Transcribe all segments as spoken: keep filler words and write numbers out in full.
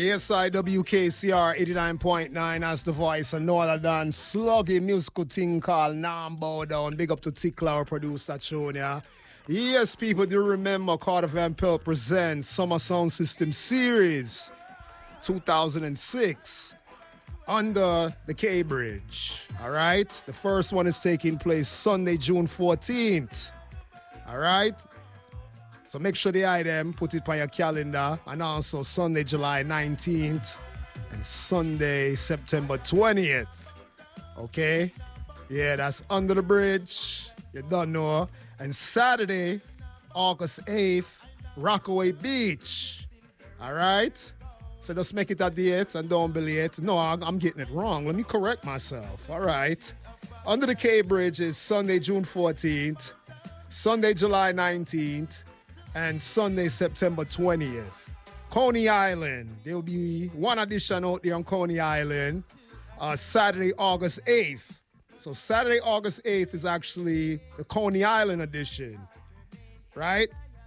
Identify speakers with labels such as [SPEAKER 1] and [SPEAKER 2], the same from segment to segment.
[SPEAKER 1] Yes, I W K C R eighty-nine point nine as the voice, and no other than sluggy musical thing called Nam Bow Down. Big up to Tickler, our producer, tune, yeah. Yes, people do remember Carter Van Pelt presents Summer Sound System Series two thousand six under the K Bridge. All right, the first one is taking place Sunday, June fourteenth. All right. So make sure the item, put it on your calendar, and also Sunday, July nineteenth, and Sunday, September twentieth. Okay? Yeah, that's under the bridge. You don't know. And Saturday, August eighth, Rockaway Beach. All right? So just make it a date and don't be late. No, I'm getting it wrong. Let me correct myself. All right? Under the K Bridge is Sunday, June fourteenth, Sunday, July nineteenth, and Sunday, September twentieth. Coney Island. There will be one edition out there on Coney Island. Uh, Saturday, August eighth. So Saturday, August eighth is actually the Coney Island edition. Right?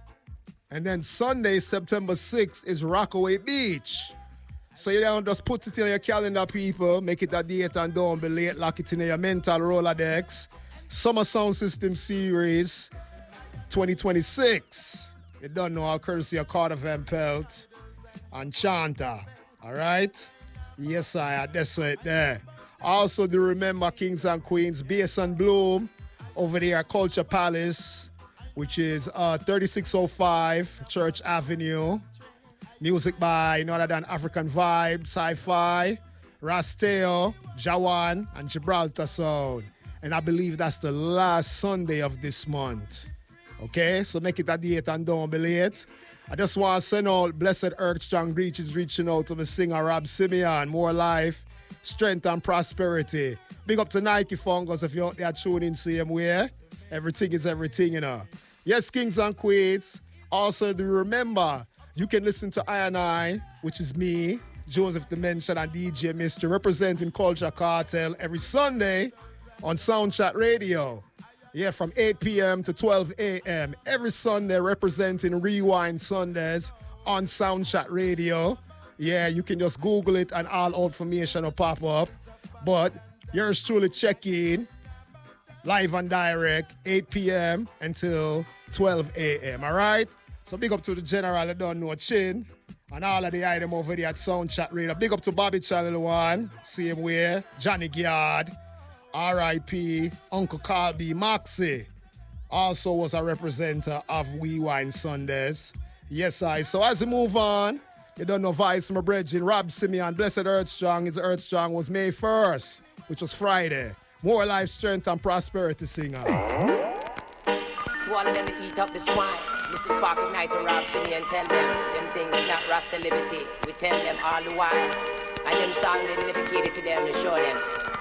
[SPEAKER 1] And then Sunday, September sixth is Rockaway Beach. So you don't just put it in your calendar, people. Make it a date and don't be late. Lock it in your mental Rolodex. Summer Sound System Series twenty twenty-six. You don't know, all courtesy of Carter Van Pelt and Chanta. All right? Yes, I. That's right there. Also, do remember Kings and Queens, Bass and Bloom over there at Culture Palace, which is uh, thirty-six oh five Church Avenue. Music by none other than African Vibe, Sci-Fi, Rasteo, Jawan, and Gibraltar Sound. And I believe that's the last Sunday of this month. Okay, so make it a date and don't be late. I just want to send out Blessed Earth Strong Breaches reaching out to my singer Rob Simeon. More life, strength, and prosperity. Big up to Nike Fungus if you're out there tuning same way. Everything is everything, you know. Yes, Kings and Queens. Also, do remember, you can listen to I and I, which is me, Joseph Dimension, and D J Mister, representing Culture Cartel every Sunday on Soundchat Radio. Yeah, from eight p.m. to twelve a.m. every Sunday, representing Rewind Sundays on Soundchat Radio. Yeah, you can just Google it and all information will pop up. But yours truly check in live and direct, eight p.m. until twelve a.m. All right? So big up to the general that don't know Chin and all of the item over there at Soundchat Radio. Big up to Bobby Channel One, same way, Johnny Giard, R I P Uncle Carby Moxie also was a representative of We Wine Sundays. Yes, I. So as we move on, you don't know Vice, my brethren, Rob Simeon, Blessed Earth Strong. His Earth Strong was May first, which was Friday. More life, strength, and prosperity singer.
[SPEAKER 2] To all of them that eat up the swine, Missus Spark Ignite and Rob Simeon, tell them, them things is not Rasta liberty. We tell them all the while. And them songs they dedicated to them to show them.